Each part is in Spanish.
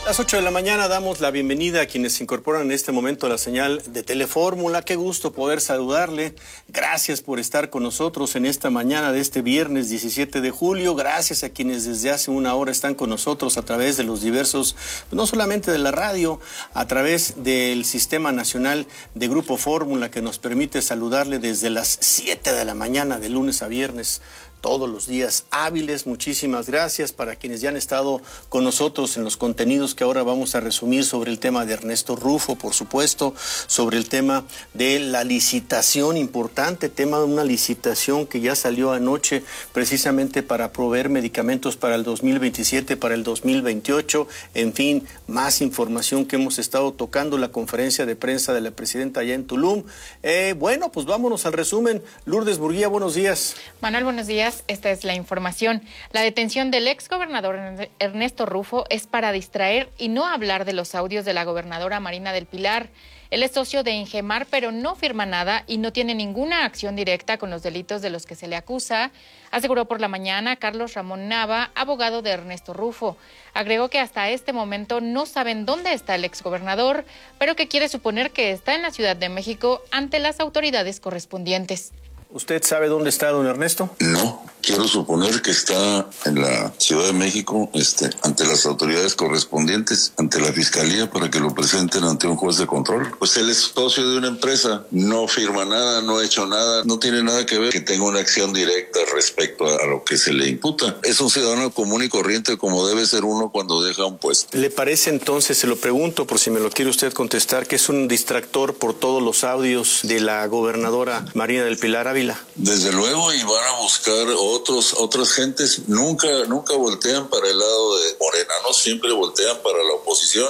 Las 8 de la mañana damos la bienvenida a quienes se incorporan en este momento a la señal de Telefórmula. Qué gusto poder saludarle. Gracias por estar con nosotros en esta mañana de este viernes 17 de julio. Gracias a quienes desde hace una hora están con nosotros a través de los diversos, no solamente de la radio, a través del Sistema Nacional de Grupo Fórmula, que nos permite saludarle desde las 7 de la mañana de lunes a viernes, todos los días hábiles. Muchísimas gracias para quienes ya han estado con nosotros en los contenidos que ahora vamos a resumir sobre el tema de Ernesto Rufo, por supuesto, sobre el tema de la licitación, importante tema de una licitación que ya salió anoche precisamente para proveer medicamentos para el 2027, para el 2028, en fin, más información que hemos estado tocando, la conferencia de prensa de la presidenta allá en Tulum. Bueno, pues vámonos al resumen. Lourdes Murguía, buenos días. Manuel, buenos días. Esta es la información. La detención del exgobernador Ernesto Rufo es para distraer y no hablar de los audios de la gobernadora Marina del Pilar. Él es socio de Ingemar, pero no firma nada y no tiene ninguna acción directa con los delitos de los que se le acusa, aseguró por la mañana Carlos Ramón Nava, abogado de Ernesto Rufo. Agregó que hasta este momento no saben dónde está el exgobernador, pero que quiere suponer que está en la Ciudad de México ante las autoridades correspondientes. ¿Usted sabe dónde está don Ernesto? No, quiero suponer que está en la Ciudad de México, ante las autoridades correspondientes, ante la Fiscalía, para que lo presenten ante un juez de control. Pues él es socio de una empresa, no firma nada, no ha hecho nada, no tiene nada que ver que tenga una acción directa respecto a lo que se le imputa. Es un ciudadano común y corriente como debe ser uno cuando deja un puesto. ¿Le parece entonces, se lo pregunto por si me lo quiere usted contestar, que es un distractor por todos los audios de la gobernadora Marina del Pilar Ávila? Desde luego, y van a buscar otras gentes. Nunca voltean para el lado de Morena, no siempre voltean para la oposición.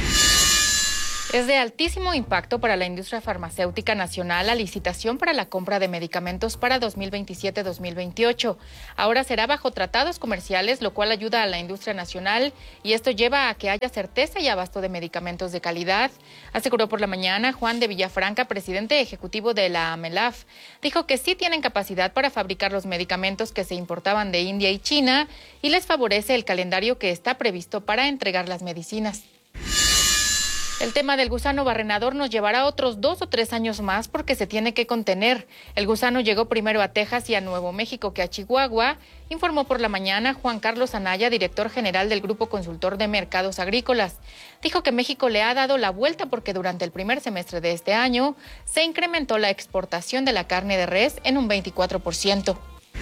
Es de altísimo impacto para la industria farmacéutica nacional la licitación para la compra de medicamentos para 2027-2028. Ahora será bajo tratados comerciales, lo cual ayuda a la industria nacional y esto lleva a que haya certeza y abasto de medicamentos de calidad, aseguró por la mañana Juan de Villafranca, presidente ejecutivo de la AMELAF. Dijo que sí tienen capacidad para fabricar los medicamentos que se importaban de India y China y les favorece el calendario que está previsto para entregar las medicinas. El tema del gusano barrenador nos llevará otros 2 o 3 años más porque se tiene que contener. El gusano llegó primero a Texas y a Nuevo México que a Chihuahua, informó por la mañana Juan Carlos Anaya, director general del Grupo Consultor de Mercados Agrícolas. Dijo que México le ha dado la vuelta porque durante el primer semestre de este año se incrementó la exportación de la carne de res en un 24%.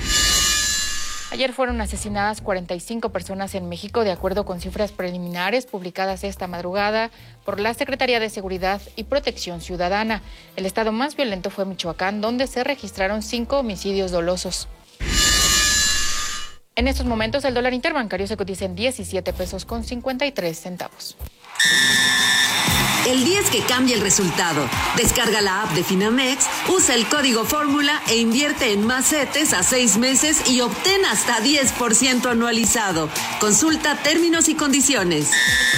Ayer fueron asesinadas 45 personas en México, de acuerdo con cifras preliminares publicadas esta madrugada por la Secretaría de Seguridad y Protección Ciudadana. El estado más violento fue Michoacán, donde se registraron 5 homicidios dolosos. En estos momentos, el dólar interbancario se cotiza en 17 pesos con 53 centavos. El día es que cambia el resultado. Descarga la app de Finamex, usa el código Fórmula e invierte en más CETES a 6 meses y obtén hasta 10% anualizado. Consulta términos y condiciones.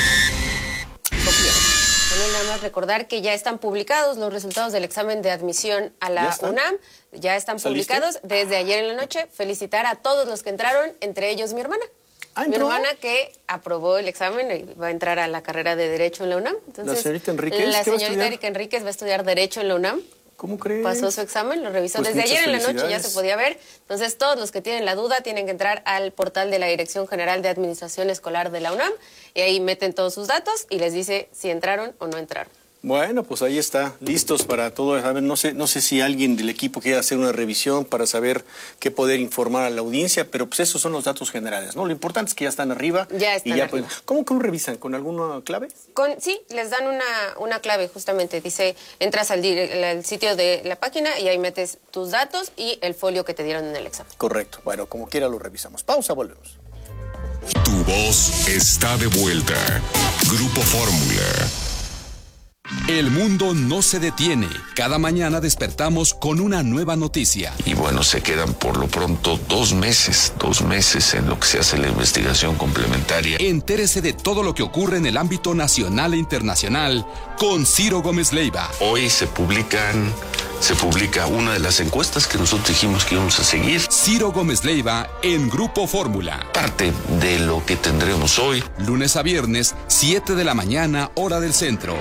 Bueno, nada más recordar que ya están publicados los resultados del examen de admisión a la UNAM. Ya están publicados desde ayer en la noche. Felicitar a todos los que entraron, entre ellos mi hermana. Mi hermana que aprobó el examen y va a entrar a la carrera de Derecho en la UNAM. Entonces, ¿la señorita Enríquez? La señorita Erika Enríquez va a estudiar Derecho en la UNAM. ¿Cómo crees? Pasó su examen, lo revisó Pues desde ayer en la noche, ya se podía ver. Entonces, todos los que tienen la duda tienen que entrar al portal de la Dirección General de Administración Escolar de la UNAM y ahí meten todos sus datos y les dice si entraron o no entraron. Bueno, pues ahí está, listos para todo. A ver, no sé si alguien del equipo quiere hacer una revisión para saber qué poder informar a la audiencia, pero pues esos son los datos generales, ¿no? Lo importante es que ya están arriba. Ya están arriba. Pues, ¿cómo lo revisan? ¿Con alguna clave? Sí, les dan una clave justamente. Dice, entras al sitio de la página y ahí metes tus datos y el folio que te dieron en el examen. Correcto. Bueno, como quiera lo revisamos. Pausa, volvemos. Tu voz está de vuelta. Grupo Fórmula. El mundo no se detiene. Cada mañana despertamos con una nueva noticia. Y bueno, se quedan por lo pronto 2 meses en lo que se hace la investigación complementaria. Entérese de todo lo que ocurre en el ámbito nacional e internacional con Ciro Gómez Leiva. Hoy se publican se publica una de las encuestas que nosotros dijimos que íbamos a seguir. Ciro Gómez Leiva en Grupo Fórmula. Parte de lo que tendremos hoy. Lunes a viernes, 7 de la mañana, hora del centro.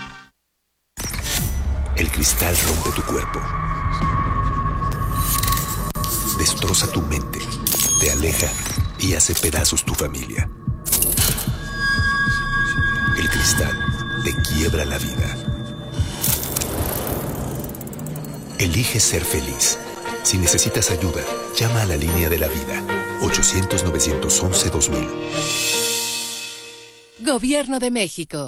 El cristal rompe tu cuerpo. Destroza tu mente. Te aleja y hace pedazos tu familia. El cristal te quiebra la vida. Elige ser feliz. Si necesitas ayuda, llama a la línea de la vida. 800-911-2000. Gobierno de México.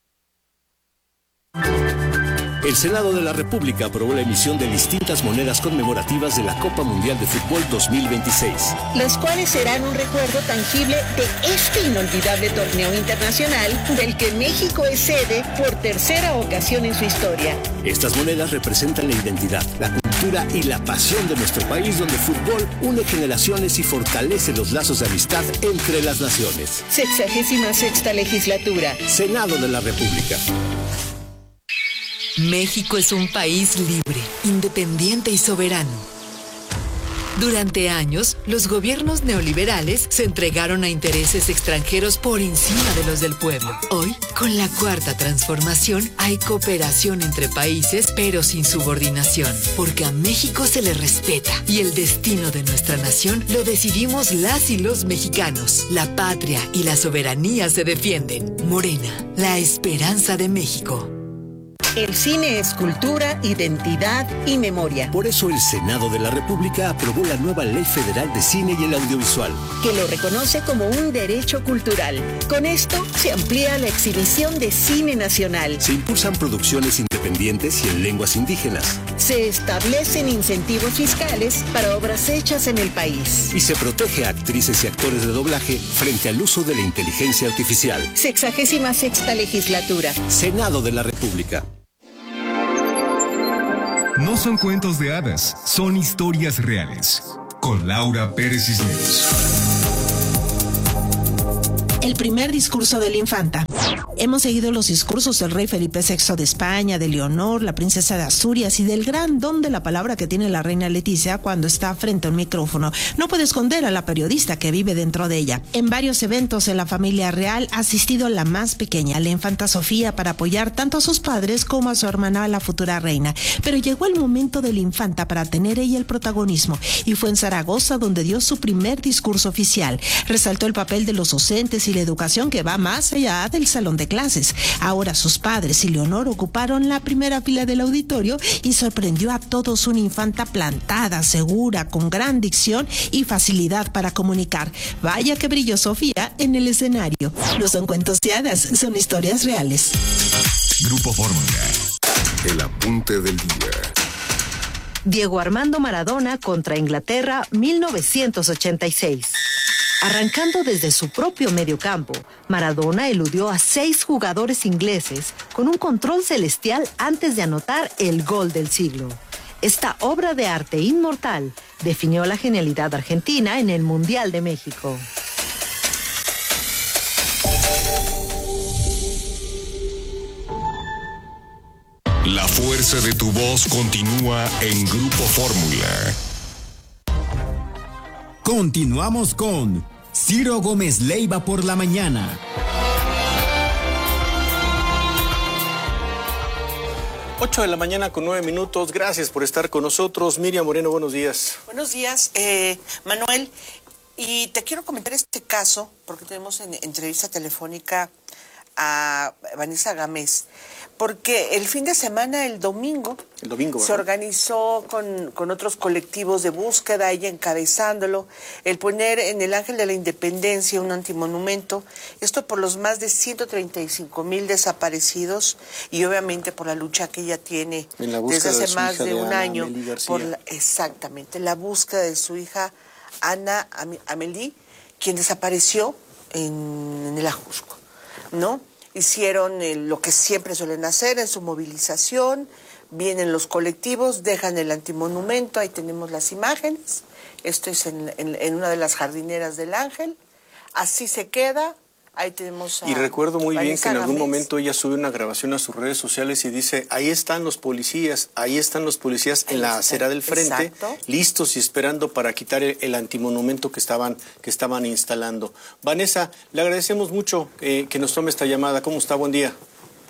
El Senado de la República aprobó la emisión de distintas monedas conmemorativas de la Copa Mundial de Fútbol 2026. Las cuales serán un recuerdo tangible de este inolvidable torneo internacional del que México es sede por tercera ocasión en su historia. Estas monedas representan la identidad, la cultura y la pasión de nuestro país, donde el fútbol une generaciones y fortalece los lazos de amistad entre las naciones. 66ª legislatura. Senado de la República. México es un país libre, independiente y soberano. Durante años, los gobiernos neoliberales se entregaron a intereses extranjeros por encima de los del pueblo. Hoy, con la Cuarta Transformación, hay cooperación entre países, pero sin subordinación, porque a México se le respeta y el destino de nuestra nación lo decidimos las y los mexicanos. La patria y la soberanía se defienden. Morena, la esperanza de México. El cine es cultura, identidad y memoria. Por eso el Senado de la República aprobó la nueva Ley Federal de Cine y el Audiovisual, que lo reconoce como un derecho cultural. Con esto se amplía la exhibición de cine nacional. Se impulsan producciones independientes y en lenguas indígenas. Se establecen incentivos fiscales para obras hechas en el país. Y se protege a actrices y actores de doblaje frente al uso de la inteligencia artificial. 66ª legislatura. Senado de la República. No son cuentos de hadas, son historias reales. Con Laura Pérez Cisneros. El primer discurso de la infanta. Hemos seguido los discursos del rey Felipe VI de España, de Leonor, la princesa de Asturias y del gran don de la palabra que tiene la reina Leticia cuando está frente a un micrófono. No puede esconder a la periodista que vive dentro de ella. En varios eventos en la familia real ha asistido la más pequeña, la infanta Sofía, para apoyar tanto a sus padres como a su hermana, la futura reina. Pero llegó el momento de la infanta para tener ella el protagonismo, y fue en Zaragoza donde dio su primer discurso oficial. Resaltó el papel de los docentes y la educación que va más allá del salón de clases. Ahora sus padres y Leonor ocuparon la primera fila del auditorio y sorprendió a todos una infanta plantada, segura, con gran dicción y facilidad para comunicar. Vaya que brilló Sofía en el escenario. No son cuentos de hadas, son historias reales. Grupo Fórmula. El apunte del día. Diego Armando Maradona contra Inglaterra, 1986. Arrancando desde su propio mediocampo, Maradona eludió a 6 jugadores ingleses con un control celestial antes de anotar el gol del siglo. Esta obra de arte inmortal definió la genialidad argentina en el Mundial de México. La fuerza de tu voz continúa en Grupo Fórmula. Continuamos con Ciro Gómez Leiva por la mañana. 8 de la mañana con 9 minutos. Gracias por estar con nosotros. Miriam Moreno, buenos días. Buenos días, Manuel. Y te quiero comentar este caso porque tenemos en entrevista telefónica a Vanessa Gámez. Porque el fin de semana, el domingo se organizó con otros colectivos de búsqueda, ella encabezándolo, el poner en el Ángel de la Independencia un antimonumento, esto por los más de 135,000 desaparecidos y obviamente por la lucha que ella tiene desde hace más de un año, por exactamente, la búsqueda de su hija Ana Amélie, quien desapareció en el Ajusco, ¿no? Hicieron lo que siempre suelen hacer en su movilización, vienen los colectivos, dejan el antimonumento, ahí tenemos las imágenes, esto es en una de las jardineras del Ángel, así se queda, Ahí tenemos a Y recuerdo muy bien que en algún Gámez. momento ella sube una grabación a sus redes sociales y dice, ahí están los policías en la acera del frente, exacto, listos y esperando para quitar el antimonumento que estaban instalando. Vanessa, le agradecemos mucho que nos tome esta llamada. ¿Cómo está? Buen día.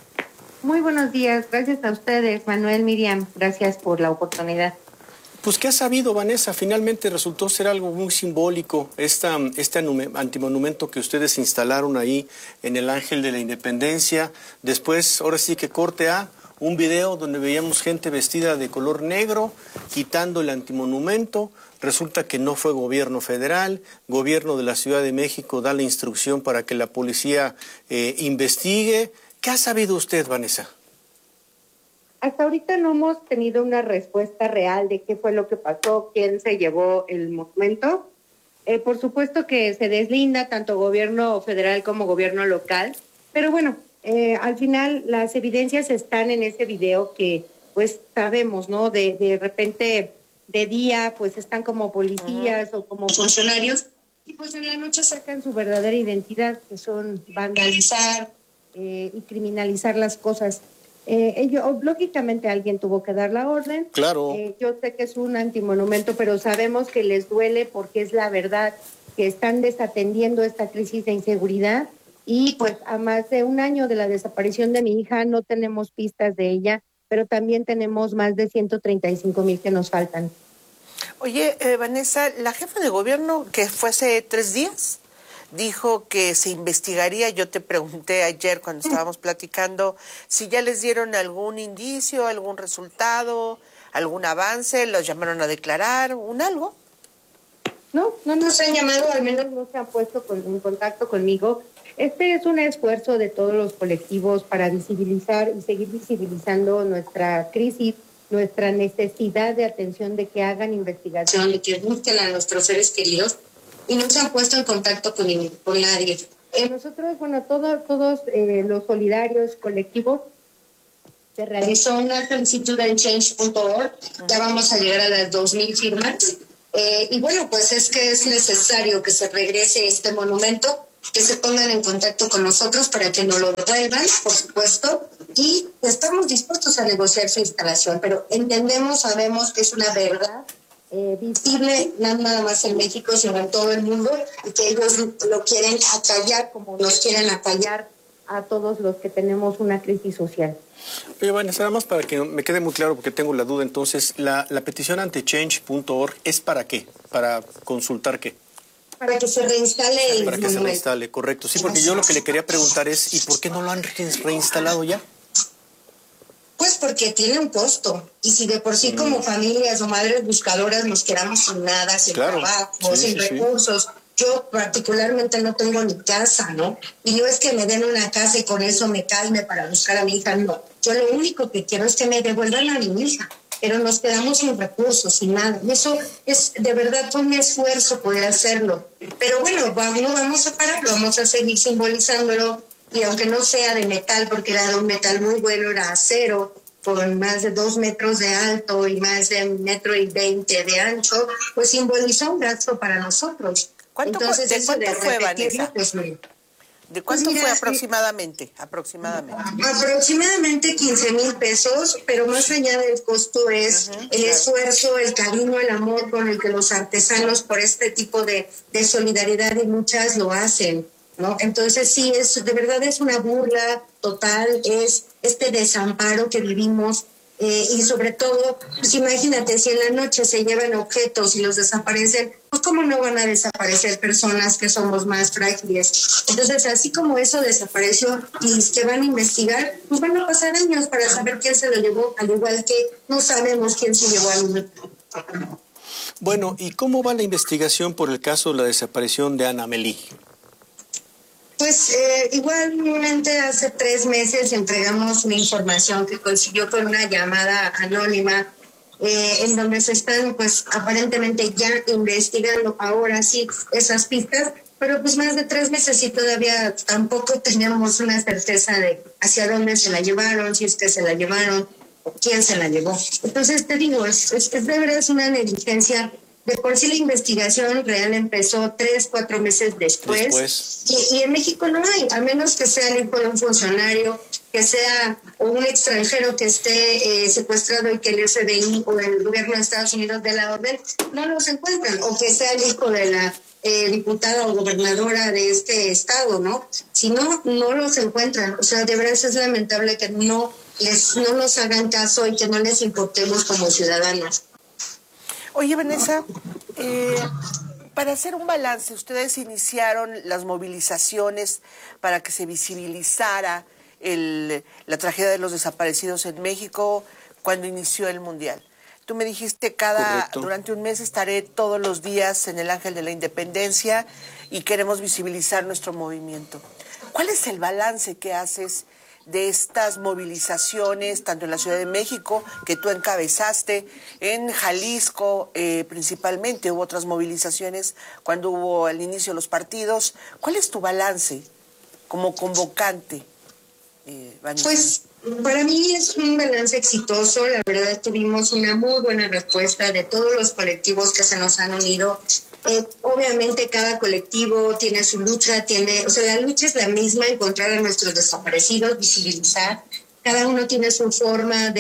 Muy buenos días, gracias a ustedes, Manuel, Miriam, gracias por la oportunidad. Pues, ¿qué ha sabido, Vanessa? Finalmente resultó ser algo muy simbólico, este antimonumento que ustedes instalaron ahí en el Ángel de la Independencia. Después, ahora sí que corte a un video donde veíamos gente vestida de color negro, quitando el antimonumento. Resulta que no fue gobierno federal, gobierno de la Ciudad de México da la instrucción para que la policía investigue. ¿Qué ha sabido usted, Vanessa? Hasta ahorita no hemos tenido una respuesta real de qué fue lo que pasó, quién se llevó el monumento. Por supuesto que se deslinda tanto gobierno federal como gobierno local, pero bueno, al final las evidencias están en ese video que pues sabemos, ¿no? De repente de día pues están como policías o como funcionarios y pues en la noche sacan su verdadera identidad, que son vandalizar y criminalizar las cosas. Lógicamente alguien tuvo que dar la orden. Claro. Yo sé que es un antimonumento, pero sabemos que les duele porque es la verdad, que están desatendiendo esta crisis de inseguridad y pues a más de un año de la desaparición de mi hija no tenemos pistas de ella, pero también tenemos más de 135,000 que nos faltan. Oye, Vanessa, la jefa de gobierno que fue hace 3 días dijo que se investigaría. Yo te pregunté ayer cuando estábamos platicando si ya les dieron algún indicio, algún resultado, algún avance, los llamaron a declarar, algo. No nos han llamado, al menos no se han puesto en contacto conmigo. Este es un esfuerzo de todos los colectivos para visibilizar y seguir visibilizando nuestra crisis, nuestra necesidad de atención, de que hagan investigación, de que busquen a nuestros seres queridos. Y no se han puesto en contacto con nadie. Nosotros, bueno, todos los solidarios colectivos, se realizó una solicitud en change.org, ya vamos a llegar a las 2,000 firmas. Y bueno, pues es que es necesario que se regrese este monumento, que se pongan en contacto con nosotros para que nos lo devuelvan, por supuesto, y estamos dispuestos a negociar su instalación, pero sabemos que es una verdad visible, no nada más en México, sino en todo el mundo, y que ellos lo quieren acallar como nos quieren acallar a todos los que tenemos una crisis social. Oye, Vanessa, nada más para que me quede muy claro, porque tengo la duda, entonces, la petición ante change.org ¿es para qué? ¿Para consultar qué? Para que se reinstale el Para que se reinstale, correcto. Sí, porque yo lo que le quería preguntar es, ¿y por qué no lo han reinstalado ya? Pues porque tiene un costo, y si de por sí como familias o madres buscadoras nos quedamos sin nada, sin trabajo, sin recursos. Yo particularmente no tengo ni casa, ¿no? Y yo es que me den una casa y con eso me calme para buscar a mi hija, no. Yo lo único que quiero es que me devuelvan a mi hija, pero nos quedamos sin recursos, sin nada. Y eso es de verdad un esfuerzo poder hacerlo. Pero bueno, no vamos a pararlo, vamos a seguir simbolizándolo. Y aunque no sea de metal, porque era de un metal muy bueno, era acero, con más de 2 metros de alto y más de 1,20 metros de ancho, pues simbolizó un gasto para nosotros. ¿De cuánto fue, Vanessa? ¿De cuánto fue aproximadamente? Aproximadamente 15,000 pesos, pero más allá del costo es el esfuerzo, el cariño, el amor con el que los artesanos por este tipo de solidaridad, y muchas lo hacen, ¿no? Entonces sí, de verdad es una burla total, es este desamparo que vivimos. Y sobre todo, pues imagínate, si en la noche se llevan objetos y los desaparecen, pues cómo no van a desaparecer personas que somos más frágiles. Entonces, así como eso desapareció y que van a investigar, pues van a pasar años para saber quién se lo llevó, al igual que no sabemos quién se llevó al niño. Bueno, ¿y cómo va la investigación por el caso de la desaparición de Ana Melí? Pues igualmente hace 3 meses entregamos una información que consiguió con una llamada anónima en donde se están pues aparentemente ya investigando ahora sí esas pistas, pero pues más de 3 meses y todavía tampoco teníamos una certeza de hacia dónde se la llevaron, si es que se la llevaron o quién se la llevó. Entonces te digo, es de verdad es una negligencia De por sí la investigación real empezó 3-4 meses después. Y en México no hay, a menos que sea el hijo de un funcionario, que sea un extranjero que esté secuestrado y que el FBI o el gobierno de Estados Unidos dé la orden, no los encuentran, o que sea el hijo de la diputada o gobernadora de este estado, ¿no? Si no, no los encuentran. O sea, de verdad es lamentable que no nos hagan caso y que no les importemos como ciudadanos. Oye, Vanessa, para hacer un balance, ustedes iniciaron las movilizaciones para que se visibilizara la tragedia de los desaparecidos en México cuando inició el Mundial. Tú me dijiste durante un mes estaré todos los días en el Ángel de la Independencia y queremos visibilizar nuestro movimiento. ¿Cuál es el balance que haces de estas movilizaciones, tanto en la Ciudad de México, que tú encabezaste, en Jalisco principalmente, hubo otras movilizaciones cuando hubo al inicio los partidos? ¿Cuál es tu balance como convocante, Vanessa? Pues para mí es un balance exitoso. La verdad tuvimos una muy buena respuesta de todos los colectivos que se nos han unido. Obviamente cada colectivo tiene su lucha, la lucha es la misma, encontrar a nuestros desaparecidos, visibilizar. Cada uno tiene su forma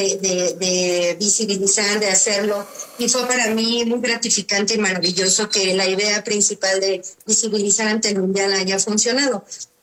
de visibilizar, de hacerlo. Y fue para mí muy gratificante y maravilloso que la idea principal de visibilizar ante el Mundial haya funcionado.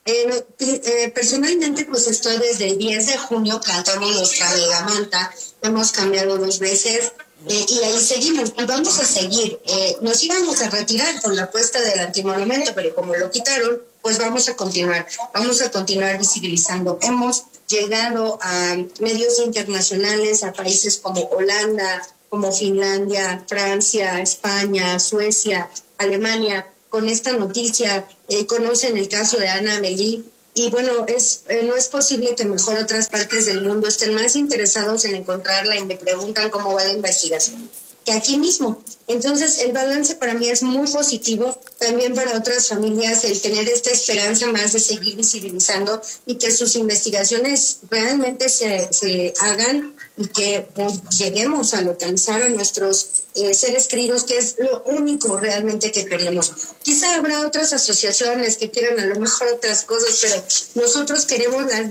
Personalmente, pues estoy desde el 10 de junio cantando nuestra megamanta. Hemos cambiado 2 veces. Y ahí seguimos, y vamos a seguir. Nos íbamos a retirar con la puesta del antimonumento, pero como lo quitaron, pues vamos a continuar visibilizando. Hemos llegado a medios internacionales, a países como Holanda, como Finlandia, Francia, España, Suecia, Alemania, con esta noticia. Conocen el caso de Ana Amélie. Y bueno, no es posible que mejor otras partes del mundo estén más interesados en encontrarla y me preguntan cómo va la investigación que aquí mismo. Entonces, el balance para mí es muy positivo. También para otras familias el tener esta esperanza más de seguir visibilizando y que sus investigaciones realmente se hagan y que lleguemos a localizar a nuestros seres queridos, que es lo único realmente que queremos. Quizá habrá otras asociaciones que quieran a lo mejor otras cosas, pero nosotros queremos las